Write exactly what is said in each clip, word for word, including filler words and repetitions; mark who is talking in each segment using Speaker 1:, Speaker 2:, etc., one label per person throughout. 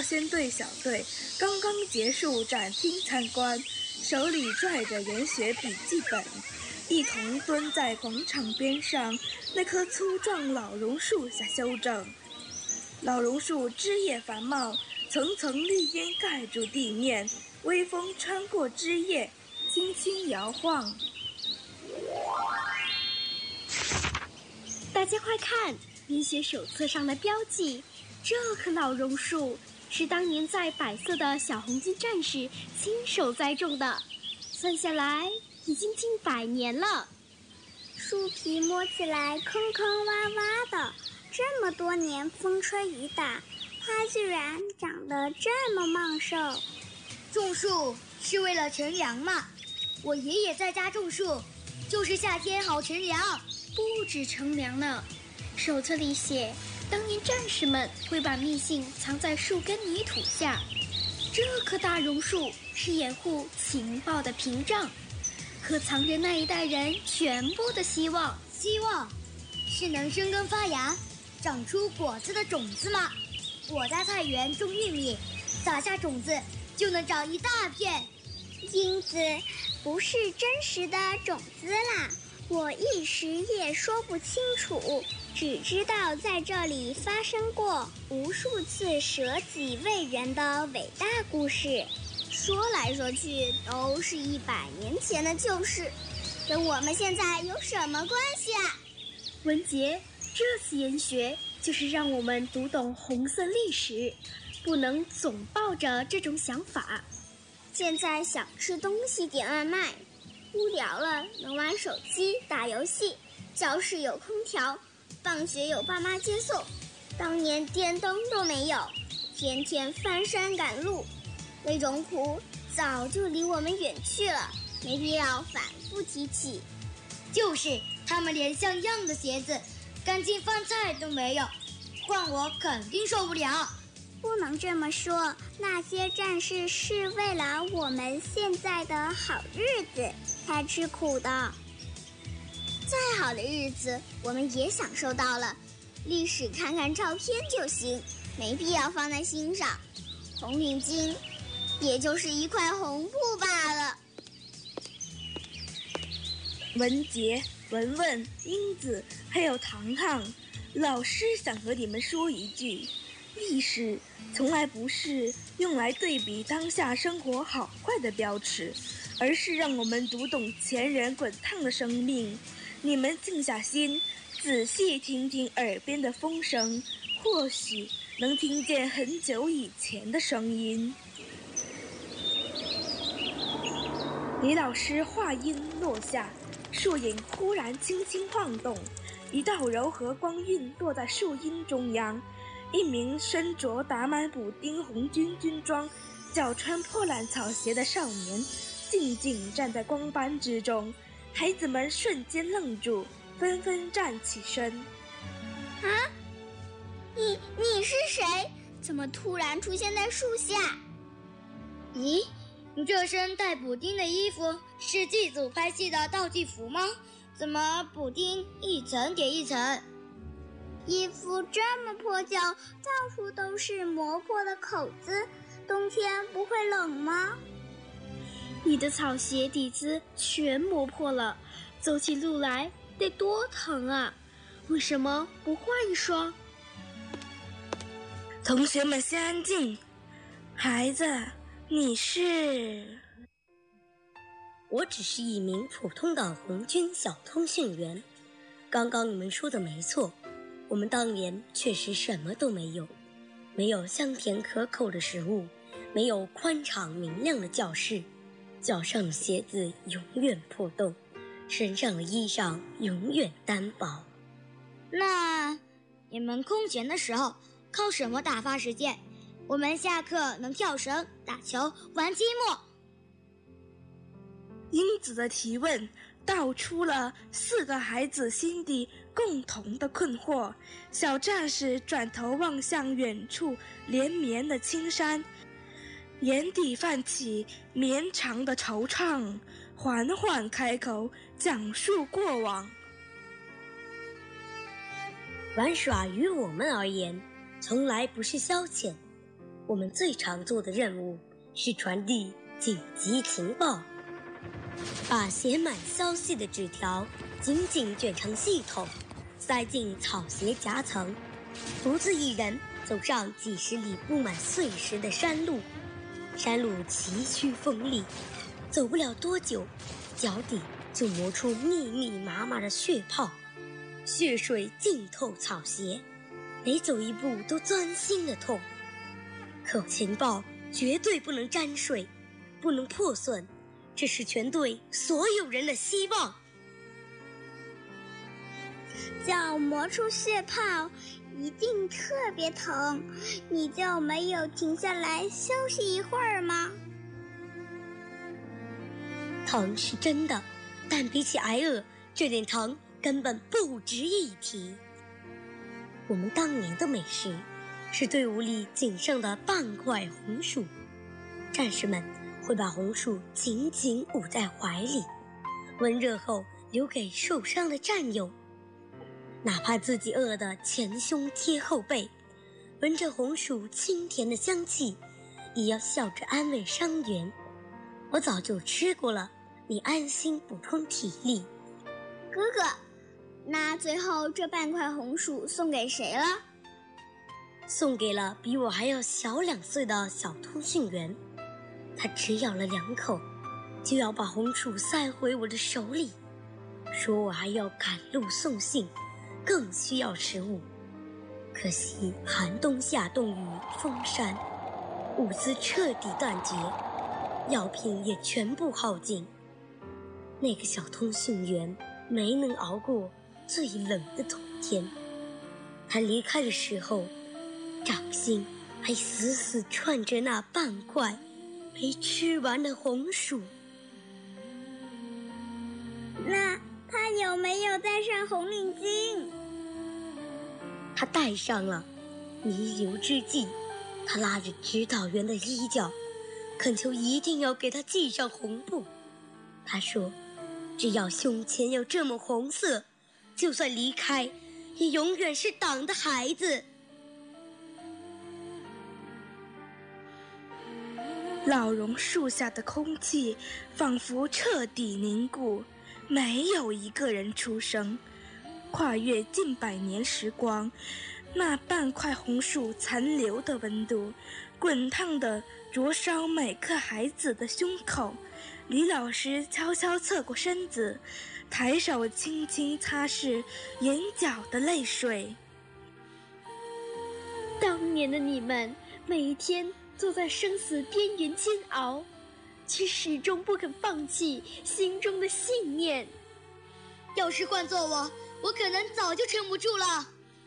Speaker 1: 先队小队刚刚结束展厅参观，手里拽着研学笔记本，一同蹲在广场边上那棵粗壮老榕树下休整。老榕树枝叶繁茂，层层绿荫盖住地面，微风穿过枝叶，轻轻摇晃。
Speaker 2: 大家快看，研学手册上的标记，这棵老榕树是当年在百色的小红军战士亲手栽种的，算下来已经近百年了。
Speaker 3: 树皮摸起来坑坑洼洼的，这么多年风吹雨打，它居然长得这么茂盛。
Speaker 4: 种树是为了乘凉嘛，我爷爷在家种树，就是夏天好乘凉。
Speaker 2: 不止乘凉呢，手册里写，当年战士们会把密信藏在树根泥土下，这棵大榕树是掩护情报的屏障，可藏着那一代人全部的希望。
Speaker 4: 希望是能生根发芽长出果子的种子吗？我家菜园种玉米，撒下种子就能长一大片。
Speaker 3: 英子，不是真实的种子啦，我一时也说不清楚，只知道在这里发生过无数次舍己为人的伟大故事。说来说去都是一百年前的旧事，跟我们现在有什么关系啊？
Speaker 2: 文杰，这次研学就是让我们读懂红色历史，不能总抱着这种想法。
Speaker 3: 现在想吃东西点外卖，无聊了能玩手机打游戏，教室有空调，放学有爸妈接送。当年电灯都没有，天天翻山赶路，那种苦早就离我们远去了，没必要反复提起。
Speaker 4: 就是他们连像样的鞋子、干净饭菜都没有，换我肯定受不了。
Speaker 3: 不能这么说，那些战士是为了我们现在的好日子才吃苦的。再好的日子我们也享受到了，历史看看照片就行，没必要放在心上。红领巾也就是一块红布罢了。
Speaker 1: 文杰、文文、英子还有糖糖，老师想和你们说一句，历史从来不是用来对比当下生活好坏的标尺，而是让我们读懂前人滚烫的生命。你们静下心，仔细听听耳边的风声，或许能听见很久以前的声音。李老师话音落下，树影忽然轻轻晃动，一道柔和光晕落在树荫中央。一名身着打满补丁红军军装、脚穿破烂草鞋的少年静静站在光斑之中，孩子们瞬间愣住，纷纷站起身。
Speaker 3: 啊，你你是谁？怎么突然出现在树下？
Speaker 4: 咦，你这身带补丁的衣服是剧组拍戏的道具服吗？怎么补丁一层叠一层？
Speaker 3: 衣服这么破旧，到处都是磨破的口子，冬天不会冷吗？
Speaker 2: 你的草鞋底子全磨破了，走起路来得多疼啊！为什么不换一双？
Speaker 1: 同学们先安静。孩子，你是？
Speaker 5: 我只是一名普通的红军小通讯员。刚刚你们说的没错，我们当年确实什么都没有，没有香甜可口的食物，没有宽敞明亮的教室，脚上的鞋子永远破洞，身上的衣裳永远单薄。
Speaker 4: 那你们空闲的时候靠什么打发时间？我们下课能跳绳、打球、玩积木。
Speaker 1: 英子的提问道出了四个孩子心底共同的困惑。小战士转头望向远处连绵的青山，眼底泛起绵长的惆怅，缓缓开口讲述过往。
Speaker 5: 玩耍于我们而言从来不是消遣， 我们最常做的任务是传递紧急情报，把写满消息的纸条紧紧卷成系统，塞进草鞋夹层，独自一人走上几十里布满碎石的山路。山路崎岖锋利，走不了多久，脚底就磨出密密麻麻的血泡，血水浸透草鞋，每走一步都钻心的痛。可情报绝对不能沾水，不能破损，这是全队所有人的希望。
Speaker 3: 脚磨出血泡一定特别疼，你就没有停下来休息一会儿吗？
Speaker 5: 疼是真的，但比起挨饿，这点疼根本不值一提。我们当年的美食是队伍里仅剩的半块红薯，战士们会把红薯紧紧捂在怀里，温热后留给受伤的战友。哪怕自己饿得前胸贴后背，闻着红薯清甜的香气，也要笑着安慰伤员：我早就吃过了，你安心补充体力。
Speaker 3: 哥哥，那最后这半块红薯送给谁了？
Speaker 5: 送给了比我还要小两岁的小通讯员，他只咬了两口，就要把红薯塞回我的手里，说我还要赶路送信，更需要食物。可惜寒冬下冻雨封山，物资彻底断绝，药品也全部耗尽。那个小通讯员没能熬过最冷的冬天，他离开的时候，掌心还死死串着那半块没吃完的红薯。
Speaker 3: 那他有没有戴上红领巾？
Speaker 5: 他戴上了。弥留之际，他拉着指导员的衣角，恳求一定要给他系上红布。他说，只要胸前有这么红色，就算离开，也永远是党的孩子。
Speaker 1: 老榕树下的空气仿佛彻底凝固，没有一个人出声。跨越近百年时光，那半块红薯残留的温度，滚烫地灼烧每个孩子的胸口。李老师悄悄侧过身子，抬手轻轻擦拭眼角的泪水。
Speaker 2: 当年的你们，每一天坐在生死边缘煎熬，却始终不肯放弃心中的信念。
Speaker 4: 要是换做我，我可能早就撑不住了。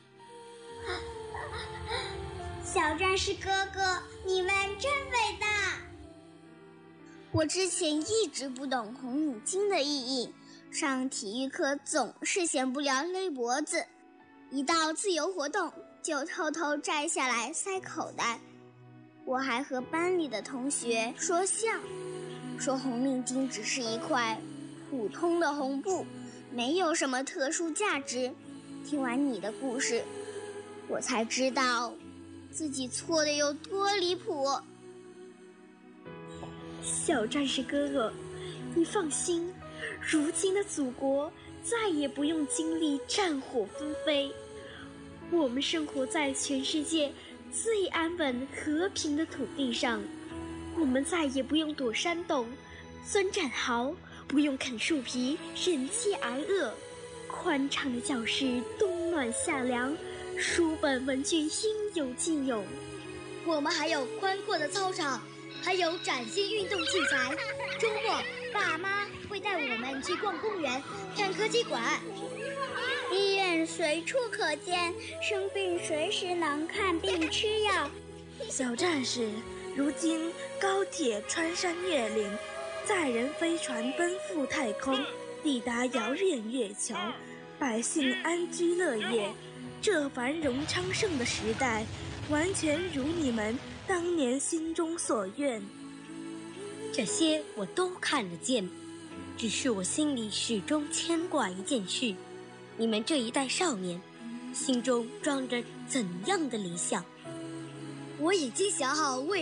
Speaker 3: 小战士哥哥，你们真伟大！我之前一直不懂红领巾的意义，上体育课总是闲不聊勒脖子，一到自由活动就偷偷摘下来塞口袋。我还和班里的同学说笑，说红领巾只是一块普通的红布，没有什么特殊价值。听完你的故事，我才知道自己错的有多离谱。
Speaker 2: 小战士哥哥，你放心，如今的祖国再也不用经历战火纷飞，我们生活在全世界最安稳和平的土地上，我们再也不用躲山洞、钻战壕，不用啃树皮、忍饥挨饿。宽敞的教室，冬暖夏凉，书本文具应有尽有。
Speaker 4: 我们还有宽阔的操场，还有崭新运动器材。周末，爸妈会带我们去逛公园、看科技馆。
Speaker 3: 医院随处可见，生病随时能看病吃药。
Speaker 1: 小战士，如今高铁穿山越岭，载人飞船奔赴太空，抵达遥远月球，百姓安居乐业。这繁荣昌盛的时代，完全如你们当年心中所愿。
Speaker 5: 这些我都看得见，只是我心里始终牵挂一件事：你们这一代少年，心中装着怎样的理想？
Speaker 4: 我已经想好未